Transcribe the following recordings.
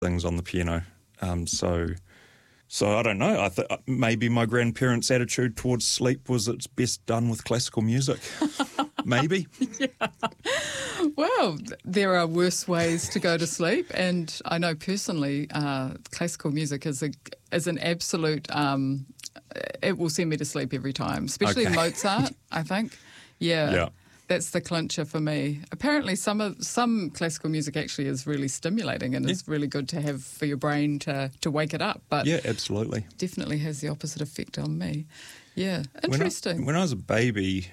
things on the piano. So I don't know. Maybe my grandparents' attitude towards sleep was it's best done with classical music. Maybe. Yeah. Well, there are worse ways to go to sleep, and I know personally, classical music is an absolute. It will send me to sleep every time, especially Mozart. I think. Yeah. That's the clincher for me. Apparently, some classical music actually is really stimulating and is really good to have for your brain to wake it up. But yeah, absolutely. Definitely has the opposite effect on me. Yeah, interesting. When I was a baby,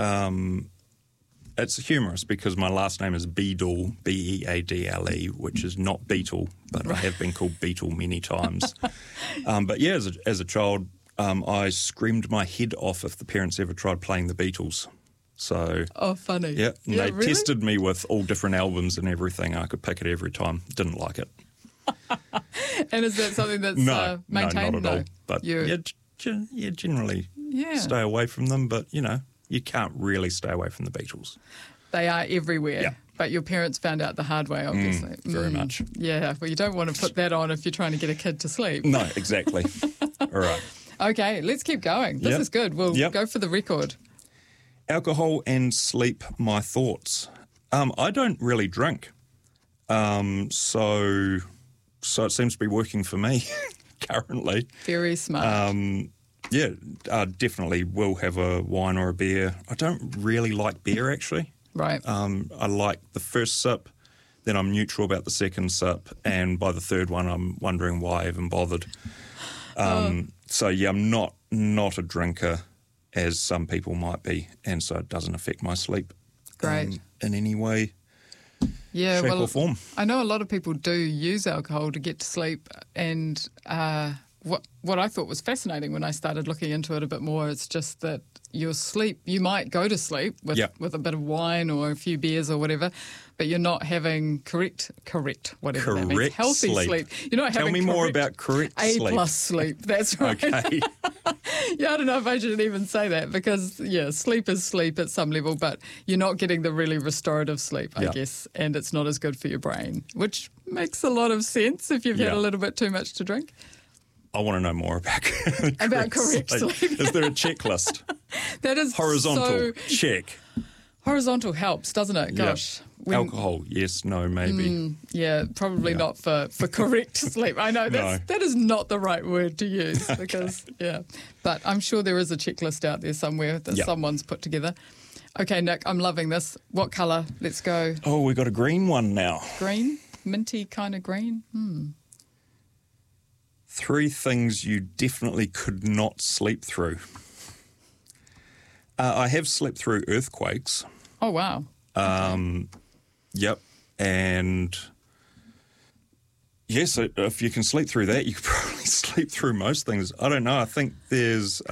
it's humorous because my last name is Beadle, Beadle, which is not Beetle, but I have been called Beetle many times. But yeah, as a child, I screamed my head off if the parents ever tried playing the Beatles. So, funny. Yeah, and they really? tested me with all different albums and everything. I could pick it every time. Didn't like it. And is that something that's maintained? No, not at all. But generally stay away from them. But, you can't really stay away from the Beatles. They are everywhere. But your parents found out the hard way, obviously. Very much. Yeah, well, you don't want to put that on if you're trying to get a kid to sleep. No, exactly. All right. Okay, let's keep going. This is good. We'll go for the record. Alcohol and sleep, my thoughts. I don't really drink. So it seems to be working for me currently. Very smart. I definitely will have a wine or a beer. I don't really like beer, actually. Right. I like the first sip, then I'm neutral about the second sip, and by the third one I'm wondering why I even bothered. So, I'm not a drinker, as some people might be, and so it doesn't affect my sleep in any way, shape or form. I know a lot of people do use alcohol to get to sleep, and what I thought was fascinating when I started looking into it a bit more, it's just that your sleep, you might go to sleep with a bit of wine or a few beers or whatever, but you're not having correct, whatever that means, healthy sleep. You're not Tell having me more about correct sleep. A+ sleep, that's right. Okay. I don't know if I should even say that because, sleep is sleep at some level, but you're not getting the really restorative sleep, I guess, and it's not as good for your brain, which makes a lot of sense if you've had a little bit too much to drink. I want to know more about correct sleep. Is there a checklist? That is horizontal check. Horizontal helps, doesn't it? Gosh. Alcohol, yes, no, maybe. Probably not for correct sleep. I know that is not the right word to use because, But I'm sure there is a checklist out there somewhere that someone's put together. Okay, Nick, I'm loving this. What colour? Let's go. Oh, we got a green one now. Green? Minty kind of green? 3 things you definitely could not sleep through. I have slept through earthquakes. Oh, wow. Yep. And yes, if you can sleep through that, you could probably sleep through most things. I don't know. I think there's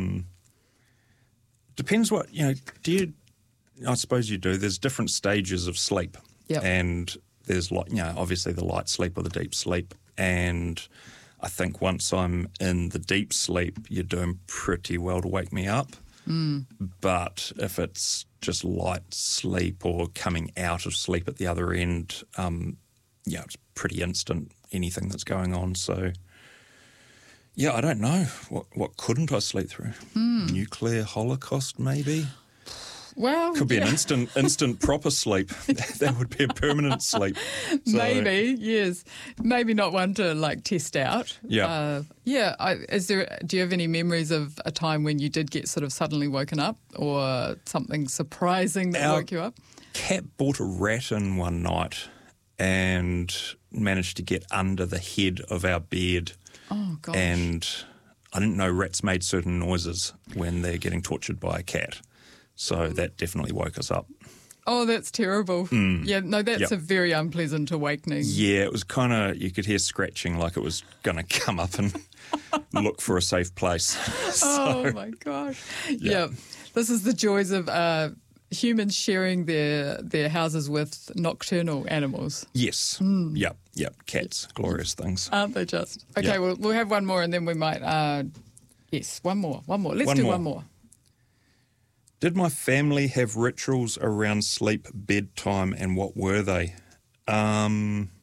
depends what, I suppose you do. There's different stages of sleep. Yep. And there's obviously the light sleep or the deep sleep. And I think once I'm in the deep sleep, you're doing pretty well to wake me up. But if it's just light sleep or coming out of sleep at the other end, it's pretty instant, anything that's going on. So, I don't know. What couldn't I sleep through? Nuclear holocaust, maybe? Well, could be an instant proper sleep. That would be a permanent sleep. So, maybe, yes. Maybe not one to test out. Yeah. Do you have any memories of a time when you did get sort of suddenly woken up or something surprising that woke you up? Cat brought a rat in one night and managed to get under the head of our bed. Oh, gosh. And I didn't know rats made certain noises when they're getting tortured by a cat. So that definitely woke us up. Oh, that's terrible. That's a very unpleasant awakening. Yeah, it was kind of, you could hear scratching like it was going to come up and look for a safe place. Oh, my gosh. Yeah. This is the joys of humans sharing their houses with nocturnal animals. Yes. Yep. Cats, glorious things. Aren't they just? Okay, we'll have one more and then we might, one more. Let's do one more. Did my family have rituals around sleep, bedtime, and what were they?